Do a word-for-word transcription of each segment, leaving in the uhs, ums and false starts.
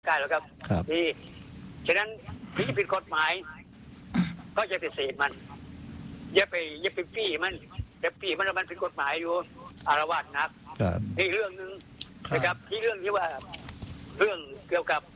กล้แล้วครับที่ฉะนั้นที่ผิดกฎหมายก็จะไปเสพมันอย่าไปอย่าไปปี้มันแต่ปี้มันมันผิดกฎหมายอยู่อารวาสนักนี่เรื่องนึงนะครับที่เรื่องที่ว่าเรื่องเกี่ยวกับ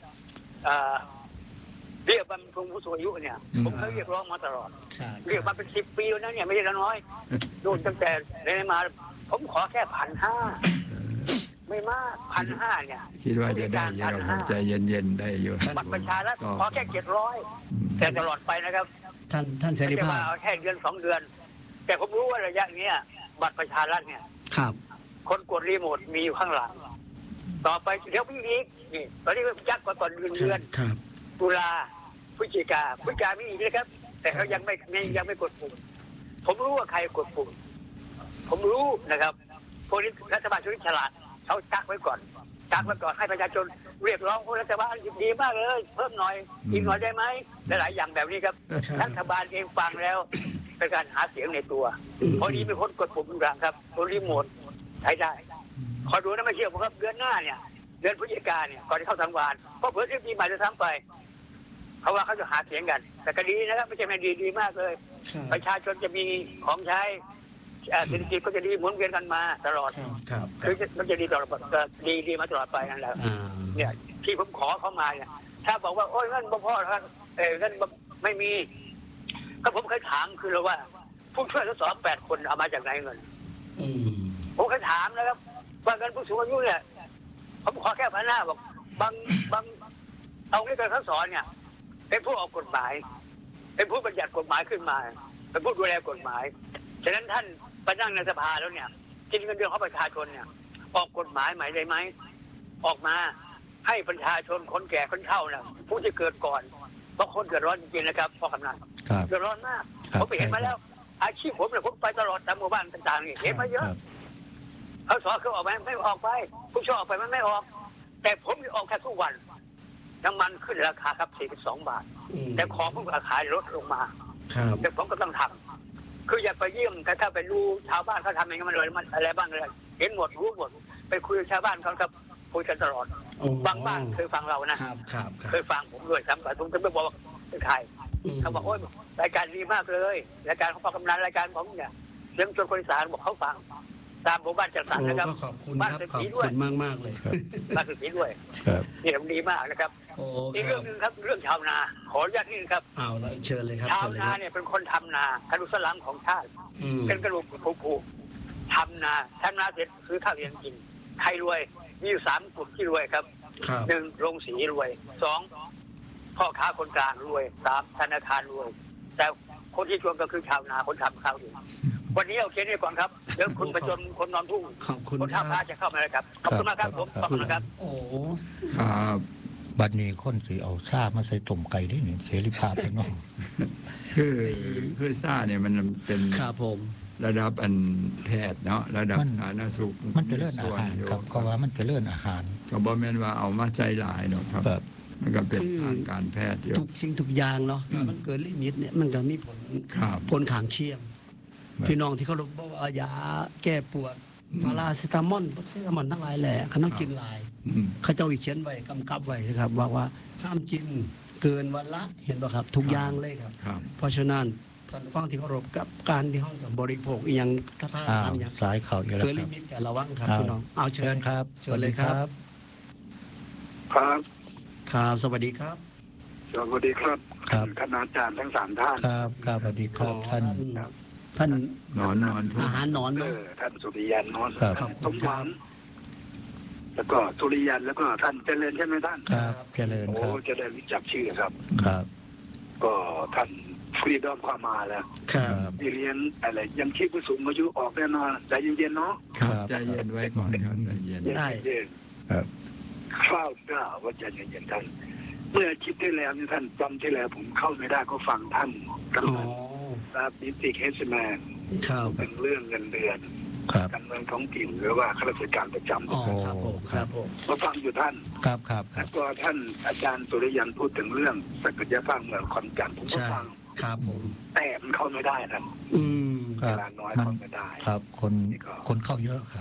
เรียกบำรุงผู้สูงอายุเนี่ยผมเคยเรียกร้องมาตลอดเรียกมาเป็นสิบปีแล้วนะเนี่ยไม่ใช่น้อยดูตั้งแต่เรียนมาผมขอแค่พันห้าไม่มากพันห้าเนี่ยคิดว่าจะได้เยอะใจเย็นๆได้อยู่บัตรประชาชนขอแค่เจ็ดร้อยแต่ตลอดไปนะครับท่านท่านเสรีภาพแค่เดือนสองเดือนแต่ผมรู้ว่าระยะนี้บัตรประชาชนเนี่ยครับคนกดรีโมทมีอยู่ข้างหลังต่อไปเดี๋ยวพี่อีกนี่ตอนนี้ยักษ์กว่าตอนเดือนเดือนตุลาพฤศจิกาพฤศจิกามีอีกนะครับแต่เขายังไม่ยังไม่กดปุ่มผมรู้ว่าใครกดปุ่มผมรู้นะครับพวกนี้รัฐบาลชุดฉลาดเขาจักไว้ก่อนจักไว้ก่อนให้ประชาชนเรียกร้องรัฐบาลดีมากเลยเพิ่มหน่อยอีกหน่อยได้ไหมหลายๆอย่างแบบนี้ครับรัฐบาลเองฟังแล้วเป็นการหาเสียงในตัวพอดีมีคนกดปุ่มต่างครับตัวรีโมทใช้ได้ขอดูนะไม่เชื่อผมครับเดือนหน้าเนี่ยเดือนพฤศจิกาเนี่ยก่อนที่เข้าทางวานเพราะเผื่อที่ปีใหม่จะทำไปเพราะว่าเขาจะหาเสียงกันแต่ก็ดีนะครับไม่ใช่ไม่ดีดีมากเลยประชาชนจะมีของใช้เศรษฐกิจก็จะดีหมุนเวียนกันมาตลอดคือมันจะดีตลอดดีดีมาตลอดไปนั่นแหละเนี่ยที่ผมขอเข้ามาเนี่ยถ้าบอกว่าโอ้ยนั่นพ่อท่านเออนั่นไม่มีก็ผมเคยถามคือเราว่าผู้ช่วยสสแปดคนเอามาจากไหนเงินผมเคยถามนะครับว่าเงินผู้สูงอายุเนี่ยผมขอแค่พันหน้าบอกบางบางเอาเงินการสอนเนี่ยเป็นผู้ออกกฎหมายเป็นผู้บัญญัติกฎหมายขึ้นมาเป็นผู้ดูแลกฎหมายฉะนั้นท่านไปนั่งในสภาแล้วเนี่ยกินเงินเดือนของประชาชนเนี่ยออกกฎหมายใหม่ได้ไหมออกมาให้ประชาชนคนแก่คนเฒ่าเนี่ยผู้ที่เกิดก่อนเพราะคนเกิดร้อนจริงๆนะครับพอกำนันเกิดร้อนมากผมไปเห็นมาแล้วอาชีพผมเนี่ยผมไปตลอดตามหมู่บ้านต่างๆนี่เห็นมาเยอะเขาสอนเขาออกไปไม่ออกไปผู้ช่วยออกไปมันไม่ออกแต่ผมออกแค่ทุกวันน้ำมันขึ้นราคาครับสี่สิบสองบาทแต่ของผมราคาลดลงมาแต่ผมก็ต้องทำคืออยากไปเยี่ยมถ้าไปดูชาวบ้านเขาทำอย่างนี้มันเลยมันอะไรบ้างเลยเห็นหมดรู้หมดไปคุยกับชาวบ้านเขาครับคุยกันตลอดบางบ้านเคยฟังเรานะเคยฟังผมด้วยซ้ำไปผมจะไม่บอกว่าเป็นใครเขาบอกโอ้ยรายการดีมากเลยรายการของพ่อกำนันรายการผมเนี่ยเรื่องชนคนอีสานบอกเขาฟังตามหมู่บ้านจัดสรรนะครับบ้านเศรษฐีด้วยมากมากเลยบ้านเศรษฐีด้วยนี่ทำดีมากนะครับอีกเรื่องนึงครับเรื่องชาวนาขออนุญาตนิดนึงครับเอาละเชิญเลยครับชาวนาเนี่ยเป็นคนทำนากระดูกสันหลังของชาติเป็นกระดูกผูกทำนาทำนาเสร็จซื้อข้าวเลี้ยงกินใครรวยมีอยู่สามกลุ่มที่รวยครับหนึ่งโรงสีรวยสองพ่อค้าคนกลางรวยสามธนาคารรวยแต่คนที่จนก็คือชาวนาคนทำข้าวเองวันนี้เอาเขียนให้ก่อนครับเดี๋ยวคุณประจนคนนอนทุ่งคนท่าพระจะเข้ามาเลยครับขอบคุณมากครับผมขอบคุณครับโอ้ครับบัดนี้คนสิเอาซ่ามาใส่ต้มไก่ได้นี่เสรีภาพไปเนาะคือคือซ่าเนี่ยมันเป็นครับผมระดับอันแพทย์เนาะระดับสาธารณสุขมันจะเลื่อนอาหารครับก็ว่ามันจะเลื่อนอาหารก็บ่แม่นว่าเอามาใจหลายเนาะครับมันก็เป็นทางการแพทย์อยู่ทุกสิ่งทุกอย่างเนาะมันเกินลิมิตเนี่ยมันก็มีผลผลข้างเคียงพี่น้องที่เขาบอกว่ายาแก้ปวดพาราเซตามอลพาราเซตามอลทั้งหลายแหละเขาต้องกินหลายเขาเจ้าอีกเขียนไว้กำกับไว้นะครับว่าว่าห้ามกินเกินวันละเห็นป่ะครับทุกอย่างเลยครับเพราะฉะนั้นท่านฟังที่เคารพกับการที่เขาบริโภคอีกอย่างท่าทางอย่างสายเข่าอยู่แล้วเกินลิมิตแต่ระวังครับพี่น้องเอาเชิญครับเชิญเลยครับครับครับสวัสดีครับสวัสดีครับครับคณาจารย์ทั้งสามท่านครับครับสวัสดีครับท่านท่านนอนนอนอาหารนอนเออท่านสุริยันนอนสมหวังแล้วก็สุริยันแล้วก็ท่านเจริญใช่ไหมท่านครับเจริญครับโอ้เจริญรู้จักชื่อครับครับก็ท่านฟรีดอมความมาแล้วครับเรียนอะไรยังชีพผู้สูงอายุออกแน่นอนใจเย็นๆเนาะครับใจเย็นไว้ก่อนครับใจเย็นได้ครับข้าวกล้าว่าใจเย็นๆท่านเมื่อคิดที่แล้วนี่ท่านจำที่แล้วผมเข้าไม่ได้ก็ฟังท่านกำลังรับนิติเคสแมนเป็นเรื่องเงินเดือนการเมืองท้องถิ่นหรือว่าข้าราชการประจำอ๋อครับผมครับผมมาฟังอยู่ท่านครับครับแล้วก็ท่านอาจารย์สุริยันพูดถึงเรื่องศักยภาพเมืองขอนแก่นผมก็ฟังครับผมแต่มันเข้าไม่ได้ท่านอืมเวลาน้อยเข้าไม่ได้ครับคนคนเข้าเยอะครับ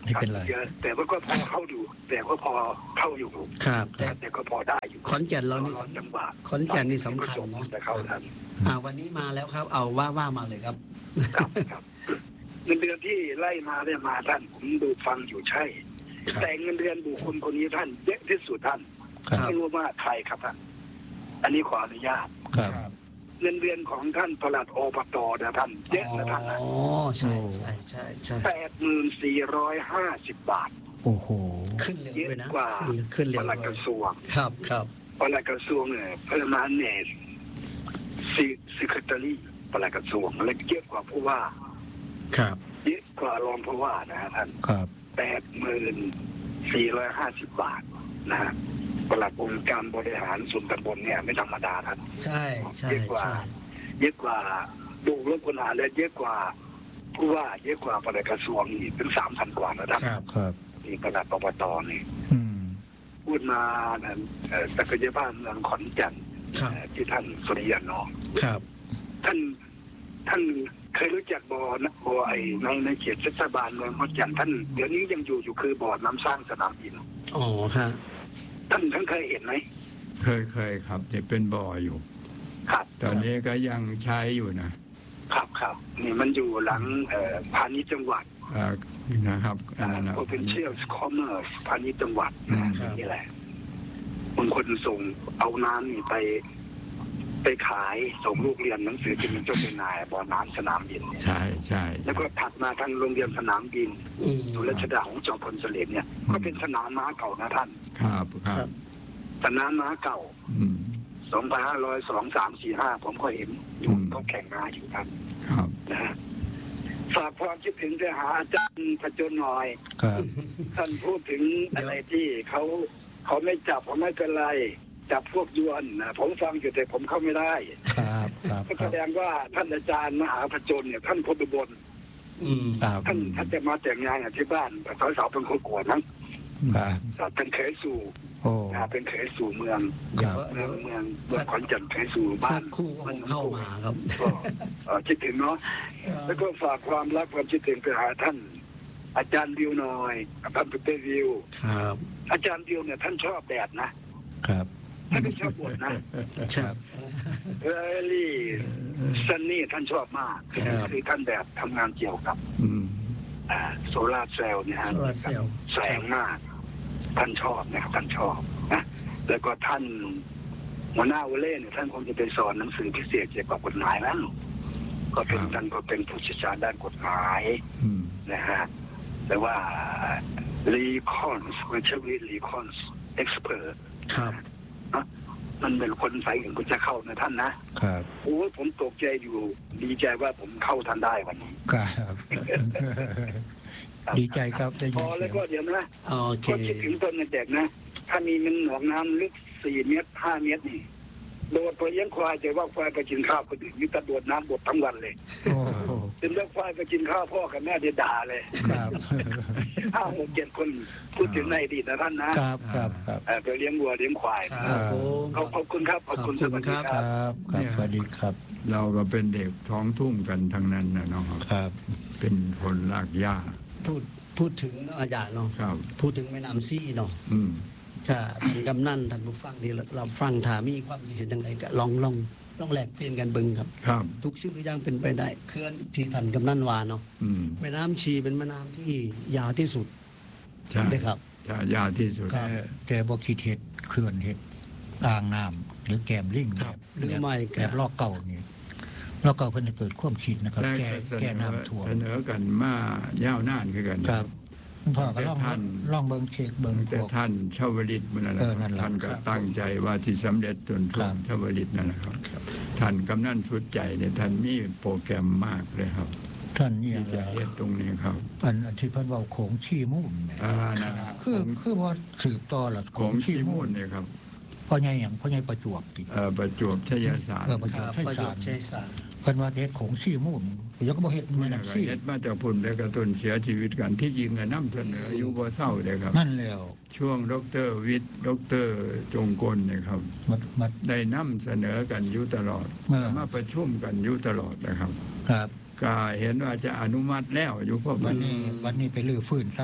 ไม่เป็นไรเยอะแต่ว่าก็พอเข้าอยู่ แต่ก็พอเข้าอยู่ครับแต่แต่ก็พอได้อยู่ขอนแก่นเรานี่รอจังหวะขอนแก่นนี่สำคัญเนาะเนาะแต่เข้าทันอ่าวันนี้มาแล้วครับ เอาว่าว่ามาเลยครับครับครับเงินเดือนที่ไล่มาได้มาท่านผมดูฟังอยู่ใช่ครับแต่เงินเดือนบุคคลคนนี้ท่านเยอะที่สุดท่านครับไม่รู้ว่าใครครับท่านอันนี้ขออนุญาตครับเงินเดือนของท่านปลัดอบตนะท่านเยอะนะท่านนะอ๋อใช่ใช่ใช่ใช่แปดหมื่นสี่ร้อยห้าสิบบาทโอ้โหขึ้นเร็วเยอะด้วยนะกว่าขึ้นเร็ปวลัดเลกยระทรวงครับครับปลัดกระทรวงเนี่ยประมาณเนี่ยสิสิคตารีปลัดกระทรวงและเยอะกว่าผู้ว่าครับเยอะกว่ารองผู้ว่านะฮะท่านครับแปดหมื่นสี่ร้อยห้าสิบบาทนะฮะปลัดองค์การบริหารส่วนตำบลเนี่ยไม่ธรรมดาท่านใช่ใช่เยอะกว่าใช่เยอะกว่าดูรถคนหาและเยอะกว่าผู้ว่าเยอะกว่าปลัดกระทรวงนี่ถึงสามพันกว่านะท่านครับครับนี่ปลัดอบตนี่อืมพูดมานะเอ่อศักยภาพเมืองขอนแก่นครับเอ่อที่ท่านสุริยันเนาะครับท่านท่านเคยรู้จักบ่อนะบ่อไอ้ในในเขตเทศบาลเมืองขอนแก่นท่านเดี๋ยวนี้ยังอยู่อยู่คือบ่อน้ำสร้างสนามบินอ๋อครับท่านท่านเคยเห็นไหมเคยเคยครับเนี่ยเป็นบ่ออยู่ครับตอนนี้ก็ยังใช้อยู่นะครับครับนี่มันอยู่หลังเอ่อพาณิชย์จังหวัดเอ่อนะครับอันนั้นนะ Potential Commerce พาณิชย์จังหวัดอืนะมนี่แหละบางคนส่งเอาน้ำนี่ไป ไปขายส่งลูกเรียนหนังสือที่เป็นเจ้าเป็นนายบ่อน้ำสนามบินเนี่ยใช่ใช่แล้วก็ถัดมาทางโรงเรียนสนามบินอืมสุรชดาของจอมพลสฤษดิ์เนี่ยก็เป็นสนามม้าเก่านะท่านครับครับสนามม้าเก่าอืมสองพันห้าร้อยสองสามสี่ห้าผมก็เห็นอยู่อืมเขาแข่งม้าอยู่ครับครับนะฮะฝากความคิดถึงไปหาอาจารย์พจนหน่อยครับท่านพูดถึงอะไรที่เขาเขาไม่จับเขาไม่เป็นไร จับพวกยวนนะผมฟังอยู่แต่ผมเข้าไม่ได้ครับครับก็คแสรับดงว่าท่านอาจารย์มหาพจนเนี่ยท่านคนอุบลอืมครับท่านท่านจะมาแต่งงานกับที่บ้านแต่สาวๆเป็นคนกวดมั้งครับเป็นเขยสู่โอ้นะเป็นเขยสู่เมืองครับเมืองเมืองเมืองขอนแก่นเขยสู่บ้าสันกครู่ก็คงเข้ามาครับก็เอ่อคิดถึงเนาะแล้วก็ฝากความรักความคิดถึงไปหาท่าน อาจารย์วิวหน่อยกับท่านพุทธวิวครับอาจารย์วิวเนี่ยท่านชอบแดดนะครับ ท่านไม่ชอบบวชนะครับเอลี่ซันนี่ท่านชอบมากครับคือท่านแบบทำงานเกี่ยวกับอืมอ่าโซลาร์เซลล์เนี่ยฮะโซลาร์เซลล์แสงมากท่านชอบนะครับท่านชอบนะแล้วก็ท่านหัวหน้าวุเล่เนี่ยท่านคงจะไปสอนหนังสือพิเศษเกี่ยวกับกฎหมายนั้นก็เป็นท่านก็เป็นผู้เชี่ยวชาญด้านกฎหมายอืมนะฮะแต่ว่าลีคอนส์วิชวิลีคอนส์เอ็กซ์เพรสครับมันเป็นคนใส่ถึงก็จะเข้านะท่านนะครับ โอ้ยผมตกใจอยู่ ดีใจว่าผมเข้าทันได้วันนี้ครับดีใจครับได้พยินอเสีแล้ยว งก็เดี๋ยวนะโอเคก็คิดถึงต้นเด็กนะ ถ้ามีมันหนองน้ำลึกสี่เมตรห้าเมตรนี่โดดไปเลี้ยงควายจะว่าควายไปกินข้าวคนอื่นนี่ตะโดดน้ำบดทั้งวันเลยโอ้เป็นเรื่องควายไปกินข้าวพ่อกับแม่เดด่าเลยครับห้าหกเจ็ดคนพูดถึงในอดีตนะท่านนะครับครับครับเอ่อไปเลี้ยงวัวเลี้ยงควายครับผมขอบขอบคุณครับขอบคุณขอบคุณครับสวัสดีครับครับสวัสดีครับเราก็เป็นเด็กท้องทุ่งกันทั้งนั้นนะเนาะครับเป็นคนลากหญ้าพูดพูดถึงอาจารย์เนาะครับพูดถึงแม่น้ำซี่เนาะอืมถ้าท่านกำนันท่านผู้ฟังที่เราฟังถามีความคิดเห็นอย่างไรก็ลองลองลองแลกเปลี่ยนกันเบิ่งครับครับทุกสิ่งทุกอย่างเป็นไปได้เคลื่อนที่ท่านกำนันวาเนาะอืมแม่น้ำชีเป็นแม่น้ำที่ยาวที่สุดใช่เลยครับใช่ยาวที่สุดครัแต่บแต่บ่คิดเห็ดเขื่อนเห็ดอ่างน้ำหรือแกมลิงครับแบบหรือไม่ก็แบบลอกเก่านี่ลอกเก่าเพิ่นจะเกิดความคิดนะครับแต่แก้ก็เสแก้นอน้ำท่วมเสนอกันมาย่าวนานคือกันครับคุณพ่อก็ลองแต่ท่านลองเบิ่งเช็คเบิ่งตั้งพแต่วกท่านชาวลิตมันนั่นแหละเออนั่นแหละท่านก็ตั้งใจว่าที่สำเร็จจนครัท่วบมชาวลิตนั่นแหละครับ ท่านกำนันชุดใจเนี่ยท่านมีโปรแกรมมากเลยครับท่านนี่ที่จะเฮ็ดตรงนี้ครับอันอันที่เพิ่นเว้าโขงขี้มูนเนี่ยอ่านั่นนะคือคือว่าสืบต่อละของขี้มูลเนี่ยครับพ่อใหญ่หยังพ่อใหญ่ประจวบติเอ่อประจวบชัยสารเออประคจวรับบ ใช่ประโยสาชรน์ใช้สารเพิ่นว่าเฮ็ดโขงขี้มูนเดี๋ยวก็บ่เฮ็ดมัแม่นน้ำก็ขี้เฮ็ดมาจากพุ่นแล้วก็ต้นเสียชีวิตกันที่ยิงก็นำเสนออยู่บ่เศร้าเลยครับนั่นแล้วช่วงดรวิทย์ดรจงกลเนี่ยครับมัดมัดได้นำเสนอกันอยู่ตลอดเออมาประชุมกันอยู่ตลอดนะครับครับก็เห็นว่าจะอนุมัติแล้วอยู่พวกวัมัน นนี้วันนี้ไปลื้อฟื้นซะ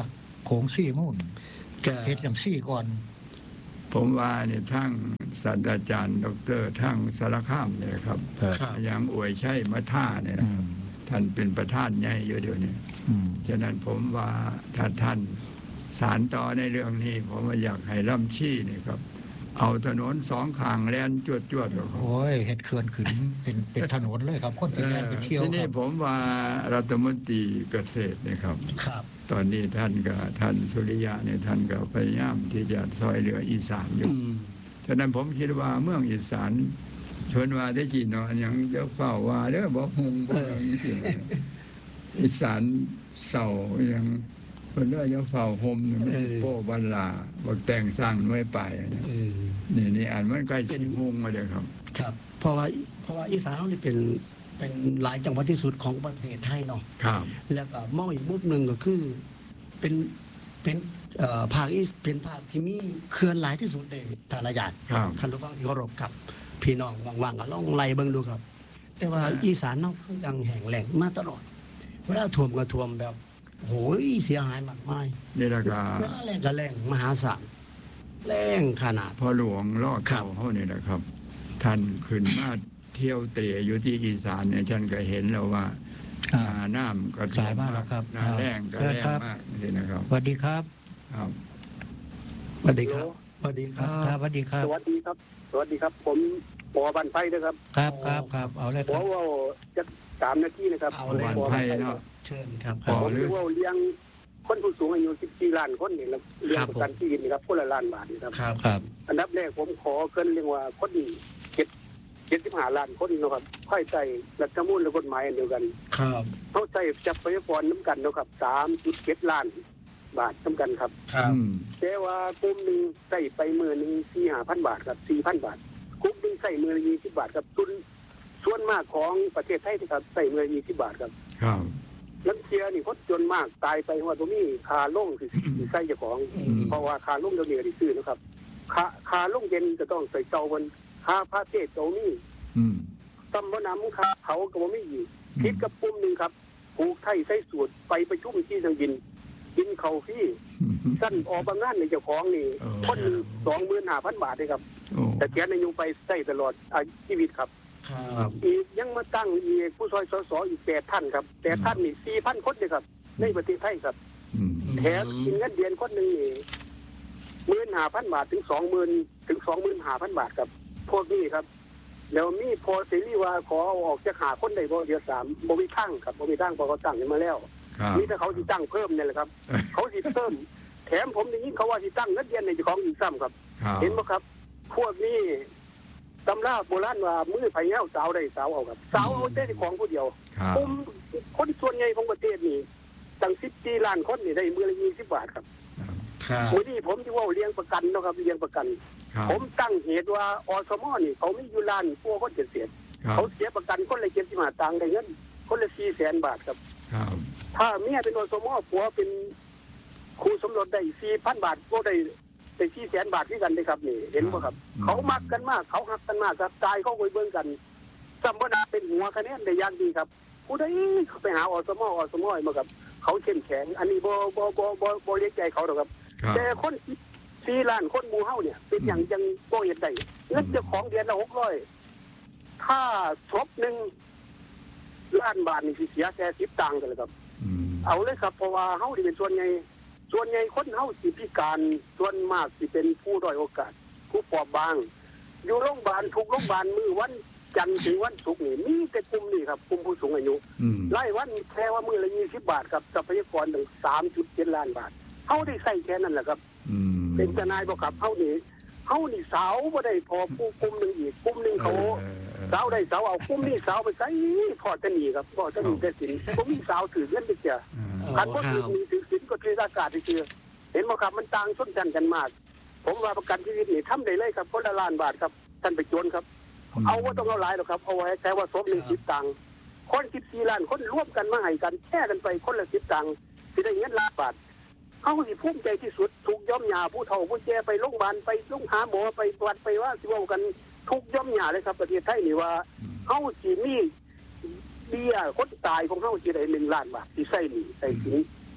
โขงซี่มุ่นเฮ็ดจังซี่ก่อนผมว่าเนี่ยทั้งศาสตราจารย์ดรทั้งสารคามเนี่ยครับยังอวยชัยมาท่าเนี่ยนะครับท่านเป็นประธานใหญ่อยู่เดี๋ยวนี้ฉะนั้นผมว่าถ้าท่านสารต่อในเรื่องนี้ผมว่าอยากให้ล่ำชี้นี่ครับเอาถนนสองข้างแล่นจวดจวดโอ้ยเฮ็ดเขื่อนขึ้นเป็นเป็นถนนเลยครับคนไปแล่นไปเที่ยวที่นี่ผมว่ารัฐมนตรีเกษตรนะครับตอนนี้ท่านก็ท่านสุริยะเนี่ยท่านก็พยายามที่จะซอยเหลืออีสานอยู่ฉะนั้นผมคิดว่าเมืองอีสานชวนว่าได้จีนอนอย่างเจ้าเฝ้าว่าเด้อบอกหงบอกอย่างนี้สิอีสานเศร้าอย่างคนว่าจะเฝ้าห่มโป้บันลาบอกแต่งสร้างไว้ไปนี่นี่อ่านมันใกล้ชิงงมาเลยครับครับเพราะว่าเพราะว่าอีสานเรานี่เป็นเป็นหลายจังหวัดที่สุดของประเทศไทยเนาะครับแล้วก็มองอีกมุมหนึ่งก็คือเป็นเป็นภาคอีสเป็นภาคที่มีเขื่อนหลายที่สุดในทางระยะท่านผู้ฟังที่เคารพครับพี่น้องว่างๆก็ลองไล่เบิ่งดูครับแต่ว่าอีสานเนาะยังแห้งแล้งมาตลอดเวลาท่วมก็ท่วมแบบโอ้ยเสียหายมากมายนี่แหละก็เวลาแรงก็แรงมหาศาลแรงขนาดพอหลวงล่อเข่าเขาเนี่ยนะครับท่านขึ้นมาเที่ยวเตะอยู่ที่อีสานเนี่ยท่านก็เห็นแล้วว่าน้ำก็สายมากแล้วครับน้ำแรงก็แรงมากนี่นะครับสวัสดีครับครับสวัสดีครับสวัสดีครับสวัสดีครับสวัสดีครับสวัสดีครับผมปอบันไพนะครับครับครับครับเอาเลยครับผมว่าจะสามนาทีนะครับเอาเลยบันไพเนาะเชิญครับผมว่าเลี้ยงคนผู้สูงอายุสิบสี่ล้านคนนี่ครับเลี้ยงประกันชีวิตนี่ครับคนละล้านบาทนี่ครับครับอันดับแรกผมขอเกินเรียกว่าคนดีเจ็ดเจ็ดสิบห้าล้านคนนะครับค่อยใจรัฐธรรมนูญและกฎหมายเดียวกันครับเขาใจจับไปก่อนน้ำกันนะครับสามจุดเจ็ดล้านบาทน้ำกันครับครับแต่ว่ากลุ่มหนึ่งใส่ไปมือหนึ่งสี่ห้าพันบาทครับสี่พันบาทกลุ่มหนึ่งใส่มือยี่สิบบาทครับทุนส่วนมากของประเทศไทยนะครับใส่มือยี่สิบบาทครับครับลังเชียนี่คนจนมากตายไปว่าตรงนี้คาล่งสิใส่เจ้าของเพราะว่าคาล่งเดี๋ยวนี้ได้ซื้อนะครับคาคาล่งเย็นจะต้องใส่เตาบนคาพระเทศตรงนี้ตำบลน้ำคาเขาก็ไม่อยู่คิดกับปุ่มหนึ่งครับผูกไทยใส่สูตรไปประชุมที่ทางยินกินเขาพี่สั้นออกบางงานในเจ้าของนี่คนสองหมื่นห้าพันบาทเลยครับแต่แกนอยู่ไปใส่ตลอดชีวิตครับอีกยังมาตั้งอีกผู้ซอยสสอีกแปดท่านครับแต่ท่านนี่สี่พันคนเลยครับในประเทศไทยครับแถมกินเงินเดือนคนหนึ่งหมื่นห้าพันบาทถึงสองหมื่นถึงสองหมื่นห้าพันบาทครับพวกนี้ครับแล้วมีพอเสรีว่าขอออกจะหาคนใดบ่เดียวสามบ่มีทั้งครับบ่มีทั้งพอเขาตั้งขึ้นมาแล้วนี่ถ้าเขาสิตั้งเพิ่มเนี่ยแหละครับเขาสิเพิ่มแถมผมอย่างนี้เขาว่าสิตั้งเงินเดือนในเจ้าของอีกซ้ำครับเห็นไหมครับพวกนี้ตำราโบราณว่ามือไผ่เงาสาวได้สาวเอาครับสาวเอาได้ของผู้เดียวผมคนส่วนใหญ่ของประเทศนี่ตั้งสิบสี่ล้านคนนี่ได้มือละยี่สิบบาทครับวันนี้ผมที่ว่าเลี้ยงประกันนะครับเลี้ยงประกันผมตั้งเหตุว่าอสมนี่เขาไม่อยู่ล้านพวกคนเสียเขาเสียประกันคนละเจ็ดสิบห้าตังค์ได้เงินคนละสี่แสนบาทครับถ้าเมียเป็นอสมผัวเป็นครูสมรสได้สี่พันบาทก็ได้แต่สี่แสนบาทที่กันเลยครับนี่เห็นไหมครับเขามักกันมากเขาหักกันมากครับตายเขาไปเบิ่งกันสัมปนาเป็นหัวคะแนนได้ยากดีครับผู้ใดเขาไปหาอสมอสมอมาครับเขาเข้มแข็งอันนี้บ่บ่บ่บ่บ่เลี้ยงใจเขาหรอกครับแต่คนสี่ล้านคนหมู่เฮาเนี่ยเป็นอย่างยังบ่เห็นได้เงินเจ้าของเดือนละหกร้อยถ้าศพหนึ่งล้านบาทนี่สิเสียแค่สิบตังค์กันเลยครับเอาเลยครับเพราะว่าเฮาที่เป็นส่วนใหญ่ส่วนใหญ่คนเฮาสิพิการส่วนมากสิเป็นผู้ด้อยโอกาสผู้ปอบบางอยู่โรงพยาบาลทุกโรงพยาบาลมือวันจันทร์ถึงวันศุกร์นี่มีแต่กลุ่มนี่ครับกลุ่มผู้สูงอายุไล่วันแค่ว่ามือละยี่สิบบาทครับทรัพยากรถึงสามจุดเจ็ดล้านบาทเฮาได้ใส่แค่นั้นแหละครับเป็นทนายบ่ครับเฮานี่เฮานี่สาวบ่ได้พอผู้กลุ่มนึงอีกกลุ่มนึงเขาสาวได้สาวเอากลุ่มนี้สาวไปใส่พอจะหนีครับพอจะหนีแต่สินบ่มีสาวถือเงินไปเจ้าคันบ่ถือมีถือสินก็ถืออากาศซื่อเห็นบ่ครับมันต่างชนกันกันมากผมว่าประกันชีวิตนี่ทำได้เลยครับคนละล้านบาทครับท่านไปจนครับเอาว่าต้องเอาหลายหรอกครับเอาไว้แค่ว่าศพหนึ่งสิบตังค์คนสิบสี่ล้านคนร่วมกันมาให้กันแค่กันไปคนละสิบตังค์สิได้เงินล้านบาทเขาสิภูมิใจที่สุดถูกย่อมหยาผู้เฒ่าผู้แก่ไปโรงพยาบาลไปโรงหาหมอไปตรวจไปว่าสิว่ากันทุกย่อมหยาเลยครับประเทศไทยนี่ว่าเขาสิมีเบี้ยคนตายของเขาสิได้หนึ่งล้านบาทที่ใส่หนี้ใส่สิน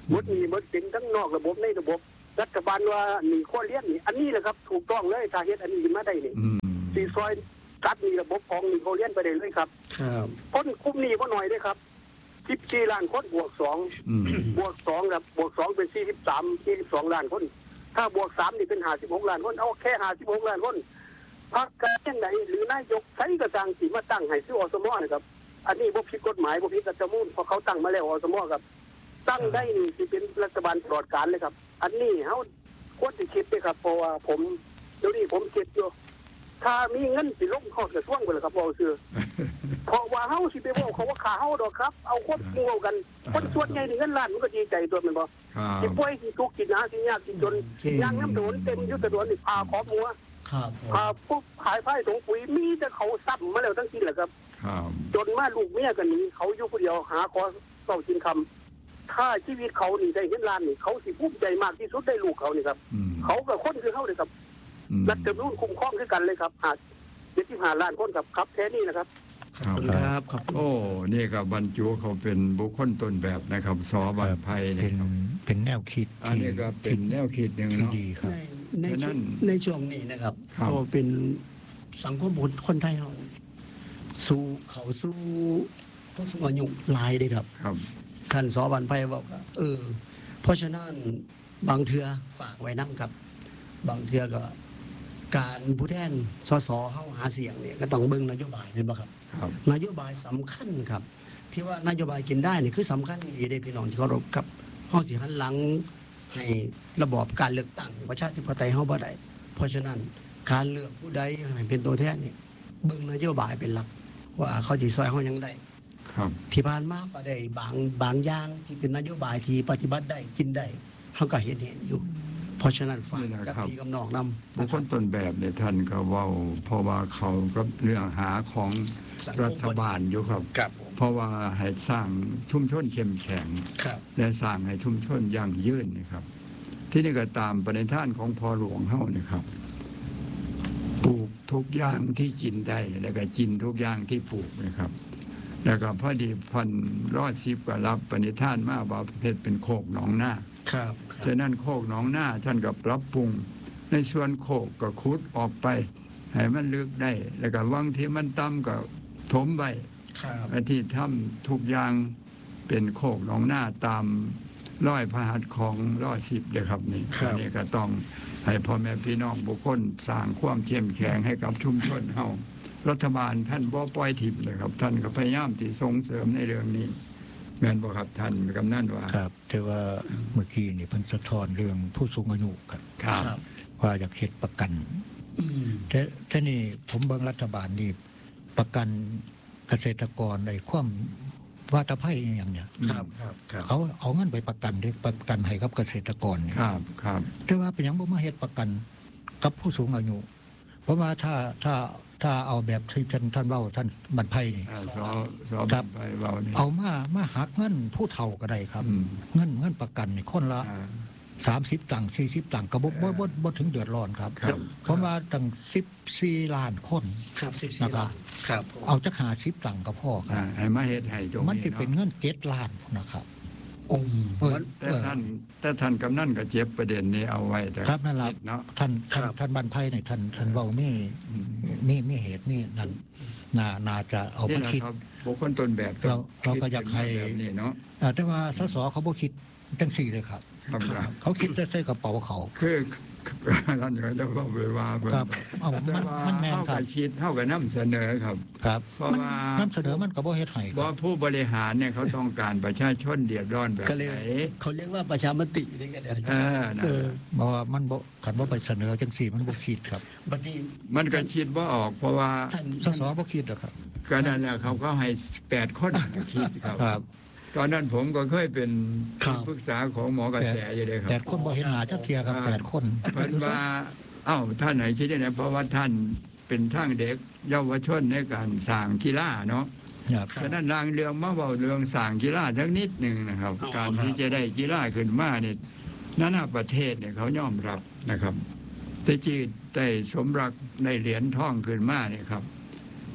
หมดนี่หมดเป็นทั้งนอกระบบในระบบรัฐบาลว่าหนีข้อเลี้ยงนี่อันนี้แหละครับถูกต้องเลยถ้าเฮ็ดอันนี้มาได้นี่สีซอยตัดมีระบบของหนีข้อเลี้ยงไปได้เลยครับครับคนคุ้มหนี้บ่น้อยเลยครับสิบสี่ล้านคนบวกสองบวกสองครับบวกสองเป็นสี่สิบสามสี่สิบสองล้านคนถ้าบวกสามนี่เป็นห้าสิบหกล้านคนเอาแค่ห้าสิบหกล้านคนพรรคการเมืองไหนหรือนายกใช้กระจังสีมาตั้งให้ซื้ออสมนะครับอันนี้บ่ผิดกฎหมายบ่ผิดรัฐธรรมนูญเพราะเขาตั้งมาแล้วอสมครับตั้งได้นี่สิเป็นรัฐบาลตลอดกาลเลยครับอันนี้เฮาควรสิคิดด้วยครับเพราะว่าผมเดี๋ยวนี้ผมคิดอยู่ถ้ามีเงินสิลงเข้ากระทรวงไปเลยครับบ่ซื่อเพราะว่าเฮาสิไปบอกเขาว่าขาเฮาดอกครับเอาคนหมู่กันคนส่วนใหญ่นี่เงินล้านมันก็ดีใจตัวแม่นบ่สิป่วยสิทุกข์สิหาสิยากสิจนยางน้ำโดนเต็มอยู่แต่โดนนี่พาขอบหัวครับพาปุ๊บขายไผ่ถุงปุ๋ยมีแต่เขาซ้ำมาแล้วทั้งสิ้นแหละครับจนมาลูกเมียกันนี้เขาอยู่คนเดียวหาขอเศร้ากินคำถ้าชีวิตเขานี่ได้เงินล้านนี่เขาสิภูมิใจมากที่สุดได้ลูกเขานี่ครับเขากับคนคือเขาเลยครับรัฐธรรมนูญคุ้มครองด้วยกันเลยครับหาเจ็ดสิบห้าล้านคนครับครับแค่นี้นะครับครับครับโอ้นี่ก็บรรจุเขาเป็นบุคคลต้นแบบนะครับสอบันไพเนี่ยเป็นแนวคิดอันนี้ก็เป็นแนวคิดหนึ่งเนาะดีครับในในช่วงนี้นะครับก็เป็นสังคมคนไทยเราสู้เขาสู้ผู้สูงอายุหลายเลยครับครับท่านสอบันไพบอกว่าเออเพราะฉะนั้นบางเทือฝากไว้นั่งครับ บางเทือก็การผู้แทนสสเข้าหาเสียงเนี่ยก็ต้องเบิ่งนโยบายเป็นบ่ครับนโยบายสำคัญครับที่ว่านโยบายกินได้นี่คือสำคัญดีได้พี่น้องที่เคารพครับเฮาสิหันหลังให้ระบอบการเลือกตั้งประชาธิปไตยเฮาบ่ได้เพราะฉะนั้นการเลือกผู้ใดให้เป็นตัวแทนนี่เบิ่งนโยบายเป็นหลักว่าเขาสิซอยเฮายังได้ครับที่ผ่านมาก็ได้บางบางอย่างที่เป็นนโยบายที่ปฏิบัติได้กินได้เฮาก็เห็นเห็นอยู่เพราะฉะนั้นฝากกับพี่กับน้องนำบุคคลต้นแบบเนี่ยท่านก็เว้าเพราะว่าเขาก็เรื่องหาของรัฐบาลอยู่ครับเพราะว่าให้สร้างชุมชนเข้มแข็งและสร้างให้ชุมชนยั่งยืนนะครับที่นี่ก็ตามปณิธานของพ่อหลวงเฮานะครับปลูกทุกอย่างที่กินได้แล้วก็กินทุกอย่างที่ปลูกนะครับแล้วก็พอดีพันรอดสิบก็รับปณิธานมาว่าเพชรเป็นโคกหนองนาครับฉะนั้นโคกหนองนาท่านก็ปรับปรุงในส่วนโคกก็ขุดออกไปให้มันลึกได้แล้วก็วังที่มันต่ำก็ถมไว้ที่ทำทุกอย่างเป็นโคกหนองนาตามร้อยพระหัตถ์ของร้อยสิบเลยครับนี่อันนี้ก็ต้องให้พ่อแม่พี่น้องบุคคลสร้างความเข้มแข็งให้กับชุมชนเฮารัฐบาลท่านบ่ปล่อยถิ่มเลยครับท่านก็พยายามที่ส่งเสริมในเรื่องนี้แม่นบ่ครับท่านกำนันว่าครับแต่ว่าเมื่อกี้นี่เพิ่นสะท้อนเรื่องผู้สูงอายุครับครับว่าอยากเฮ็ดประกันแต่แต่นี่ผมเบิ่งรัฐบาลนี่ประกันเกษตรกรในความวาตภัยอย่างเนี้ยครับครับเขาเอาเงินไปประกันได้ประกันให้กับเกษตรกรนี่ครับครับแต่ว่าเป็นหยังบ่มาเฮ็ดประกันกับผู้สูงอายุเพราะว่าถ้าถ้าถ้าเอาแบบที่ท่านท่านเว้าท่านบรรพัยนี่สอสอบไปเว้านี่เอามามาหักเงินผู้เฒ่าก็ได้ครับเงินเงินประกันนี่คนละสามสิบตังค์สี่สิบตังค์ก็บ่บ่บ่บ่ถึงเดือดร้อนครับเพราะว่าตั้งสิบสี่ล้านคนครับสิบสี่ล้านครับเอาจักห้าสิบตังค์ก็พอครับให้มาเฮ็ดให้ตรงนี้มันสิเป็นเงินเจ็ดล้านนะครับแต่ท่านแต่ท่านกำนันก็เจ็บประเด็นนี้เอาไว้แต่ครับนั่นล่ะเนาะท่านท่านบรรพัยนี่ท่านท่านเว้านี่นี่นี่เหตุนี่นั่นน่าน่าจะเอามาคิดบุคคลต้นแบบเราเราก็อยากให้นี่เนาะแต่ว่าสสเขาบ่คิดจังซี่เลยครับเขาคิดแต่ใส่กระเป๋าเขาคือท่านก็จะบอกไปว่าครับเอามันมันแม่นครับคิดเท่ากับนำเสนอครับครับเพราะว่านำเสนอมันก็บ่เฮ็ดให้เพราะผู้บริหารเนี่ยเขาต้องการประชาชนเดือดร้อนแบบไหนเขาเรียกว่าประชามตินี่ก็ได้เออบ่ว่ามันบ่คันบ่ไปเสนอจังซี่มันบ่คิดครับบัดนี้มันก็คิดบ่ออกเพราะว่าสสบ่คิดหรอกครับก็นั่นแหละเขาก็ให้แปดคนคิดครับตอนนั้นผมก็เคยเป็นที่ปรึกษาของหมอกระแสอยู่เลยครับแปดคนบ่เห็นหน้าจักเที่ยครับแปดคนเพิ่นว่าเอ้าท่านไหนคิดจังได๋เพราะว่าท่านเป็นทางเด็กเยาวชนในการสร้างกีฬาเนาะฉะนั้นรางเรื่องมาเว้าเรื่องสร้างกีฬาสักนิดนึงนะครับการที่จะได้กีฬาขึ้นมาเนี่ยนานาประเทศเนี่ยเขายอมรับนะครับแต่จีได้สมรักในเหรียญทองขึ้นมาเนี่ยครับ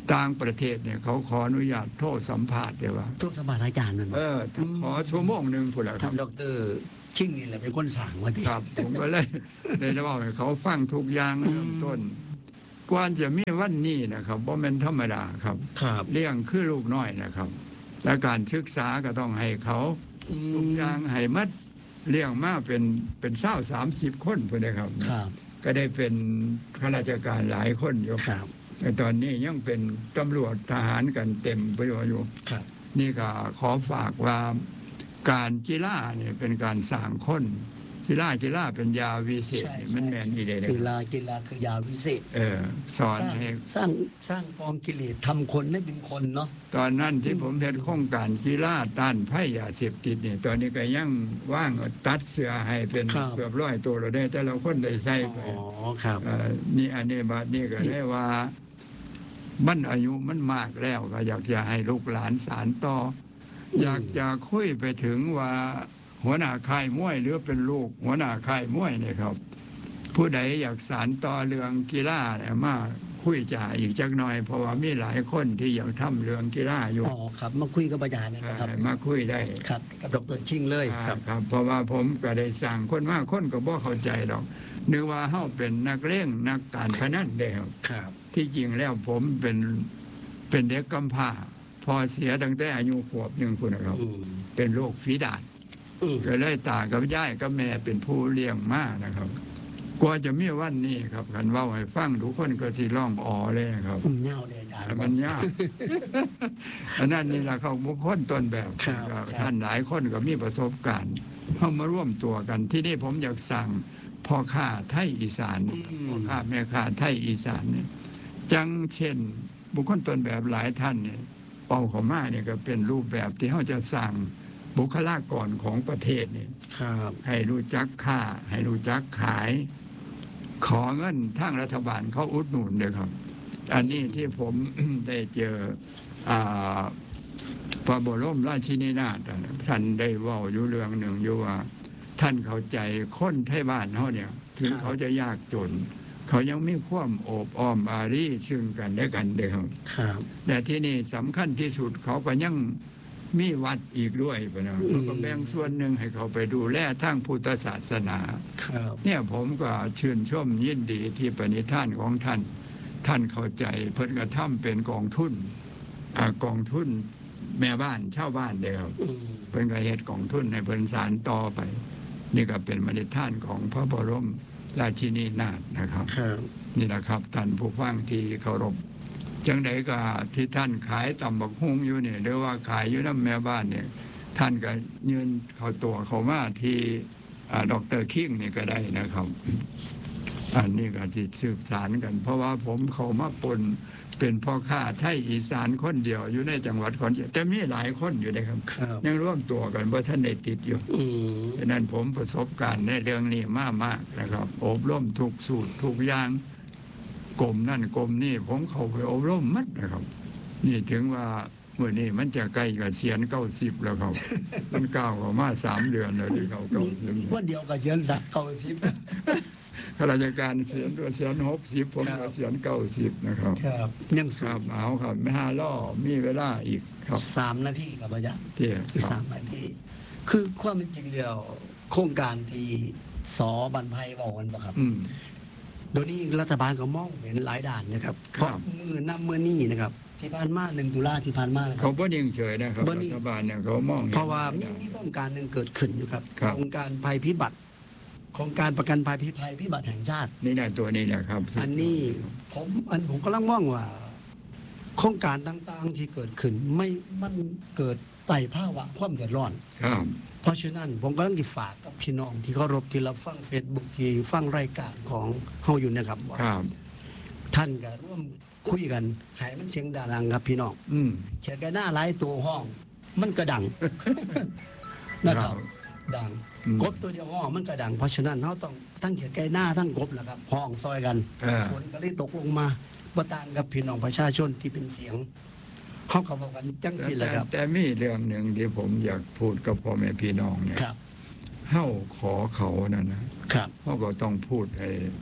ต่างประเทศเนี่ยเขาขออนุญาตโทษสัมภาษณ์เดี๋ยวว่าโทษสัมภาษณ์อาจารย์นั่นเออขอชั่วโมงหนึ่งพูดแล้วคท่ารับนดอกเตอรชิงนี่แหละเป็นคนสั่งว่าที่ครับ ผมก็เลยได้เล่าให้เขาฟังทุกอย่างเริ่มต้นกว่าจะมีวันนี้นะครับเพราะมันธรรมดาครับครับเลี้ยงคือลูกน้อยนะครับ และการศึกษาก็ต้องให้เขาทุกอย่างให้มัดเลี้ยงมาเป็นเป็นเศร้าสามสิบคนพูดเลยครับครับก็ได้เป็นข้าราชการหลายคนอยู่ครับแต่ตอนนี้ยังเป็นตำรวจทหารกันเต็มไปอยู่ครับนี่ก็ขอฝากว่าการกีฬาเนี่ยเป็นการสร้างคนกีฬากีฬาเป็นยาวิเศษใช่มันแมนอีเดเลยกีฬากีฬาคือยาวิเศษเออสอนสร้างให้สร้างสร้างกองกิเลสทำคนให้เป็นคนเนาะตอนนั้นที่ผมเห็นโครงการกีฬาต้านภัยยาเสพติดเนี่ยตอนนี้ก็ยังว่างตัดเสื้อให้เป็นเกือบร้อยตัวเราได้แต่เราคนได้ใส่ไปอ๋อครับเอ่อนี่อันนี้บาดนี้ก็ได้ว่ามันอายุมันมากแล้วก็อยากจะให้ลูกหลานสานต่อออยากจะคุยไปถึงว่าหัวหน้าค่ายมวยหรือเป็นลูกหัวหน้าค่ายมวยเนี่ยครับ ผู้ใดอยากสานต่อเรื่องกีฬาเนี่ยมาคุยจ่าอีกจักหน่อย เพราะว่ามีหลายคนที่อยากทำเรื่องกีฬาอยู่อ๋อครับมาคุยกับอาจารย์นะครับมาคุยได้ครับกับดรชิงเลยครับครับเพราะว่าผมก็ได้สั่งคนมากคนก็บ่เข้าใจหรอกนึกว่าเฮาเป็นนักเล่งนักการพนันเดียวครับที่จริงแล้วผมเป็นเป็นเด็กกำพร้าพอเสียตั้งแต่อายุขวบหนึ่งคุณนะครับอืมเป็นโรคฝีดาษอืมก็เลยตากับยายกับแม่เป็นผู้เลี้ยงมานะครับกว่าจะมีวันนี้ครับกันเว่าให้ฟังทุกคนก็ที่ร้องอ๋อเลยครับอืมเงาเลยอาจารย์มันยาก อันนั้นนี่แหละเขาบุคคลต้นแบบครับครับท่านหลายคนก็มีประสบการณ์เข้ามาร่วมตัวกันที่นี่ผมอยากสั่งพ่อค้าไทยอีสานพ่อค้าแม่ค้าไทยอีสานเนี่ยจังเช่น บุคคลต้นแบบหลายท่านเนี่ยเป่าเขอมาเนี่ยก็เป็นรูปแบบที่เขาจะสั่งบุคลากรของประเทศเนี่ยครับให้รู้จักค่า ให้รู้จักขาย ขอเงินทางรัฐบาลเขาอุดหนุนเลยครับ อันนี้ที่ผม ได้เจออ่าพระบรมราชินีนาถอะท่านได้เว่าอยู่เรื่องหนึ่งอยู่ว่า ท่านเข้าใจคนไทยบ้านเขาเนี่ย ถึงเขาจะยากจน เขายังมีความโอบอ้อมอารีซึ่งกันและกันเด้อครับครับแต่ที่นี่สำคัญที่สุดเขาก็ยังมีวัดอีกด้วยปะนะเขาก็แบ่งส่วนหนึ่งให้เขาไปดูแลทางพุทธศาสนาครับเนี่ยผมก็ชื่นชมยินดีที่ปณิธานของท่าน ท่านเข้าใจเพิ่นกระทำเป็นกองทุนอ่ากองทุนแม่บ้านเช่าบ้านเดียวอืมเพิ่นก็เฮ็ดกองทุนในเพิ่นสารต่อไป นี่ก็เป็นปณิธานของพระบรมราชินีนาถนะครับครับนี่แหละครับท่านผู้ฟังที่เคารพจังใดก็ที่ท่านขายตำบักฮุงอยู่เนี่ยหรือว่าขายอยู่น้ำแม่บ้านเนี่ย ท่านก็ยืนเขาตัวเขามาที่ดรคิงนี่ก็ได้นะครับ อันนี้ก็จิตสืบสารกัน เพราะว่าผมเขามาปนเป็นพ่อค้าไทยอีสานคนเดียวอยู่ในจังหวัดขอนแก่นแต่มีหลายคนอยู่นะครับครับยังร่วมตัวกันว่าท่านได้ติดอยู่อืมดังนั้นผมประสบการณ์ในเรื่องนี้มากมากๆนะครับอบรมทุกสูตรทุกอย่างกรมนั่นกรมนี่ผมเข้าไปอบรมมัดนะครับ นี่ถึงว่าเมื่อนี้มันจะใกล้กับเสียนเก้าสิบแล้วครับ มันก้าวเข้ามาสามเดือนแล้วที่เขาเก้าสิบวันเดียวกับเชียนสักเก้าสิบข้าราชการเสียนตัวเสียนหกสิบผมครัก็บเสียนเก้าสิบนะครับครับยังคสูรับงเอาครับไม่ห้าล่อมีเวลาอีกครับสามนาทีกับอาจารย์เที่ยคือครัสาบมนาทีคือความเป็นจริงแล้วโครงการที่สอบันไพบอกกันปะครับอืมโดยนี้รัฐบาลก็มองเห็นหลายด่านนะครับคเพรัราะบมือน้ำมือนี่นะครับ ที่ผ่านมาหนึ่งตุลาที่ผ่านมานะครัเขาบบ่นิ่งเฉยนะครับบ่นิ่รังฐบาลเนี่ยเขามองห็นเพราะว่ามีมีโครงการหนึ่งเกิดขึ้นอยู่ครับครับโครงการภัยพิบัติโครงการประกันภัยพิภัยพิบัติแห่งชาตินี่แหละตัวนี้แหละครับอันนี้ผมอันผมกำลังมองว่า โครงการต่างๆที่เกิดขึ้นไม่มันเกิดไต่ภาวะความเดือดร้อนครับเพราะฉะนั้นผมกำลังจะฝากกับพี่น้องที่เคารพที่รับฟังเฟซบุ๊กที่ฟังรายการของเฮาอยู่เนะครับว่าครับท่านก็ร่วมคุยกันให้มันเสียงดังครับพี่น้องอืมเฉียดกันหน้าหลายตัวห้อง มันก็ดัง นะครับครับดังอืมกบตัวเดียวห้องมันก็ดัง เพราะฉะนั้นเราต้องทั้งเฉียดไกลหน้าทั้งกบแหละครับ ห้องซอยกันเออฝนก็เลยตกลงมาบ่ต่างกับพี่น้องประชาชนที่เป็นเสียงเขาก็บอกกันจังสิแหละครับแต่มีเรื่องหนึ่งที่ผมอยากพูดกับพ่อแม่พี่น้องเนี่ยครับเฮ้าขอเขานั่นนะครับ เขาก็ต้องพูดให้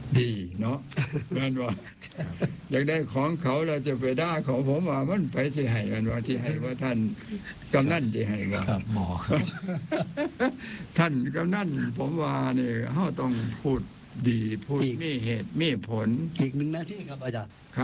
ดีเนาะแม่นว่าอยากได้ของเขาเราจะไปด่าเขาผมว่ามันไปที่ให้กันว่าที่ให้ว่าท่านกำนันที่ให้ว่าครับหมอครับท่านกำนันผมว่านี่เฮาต้องพูดดีพูดมีเหตุมีผลอีกหนึ่งหน้าที่ครับอาจารย์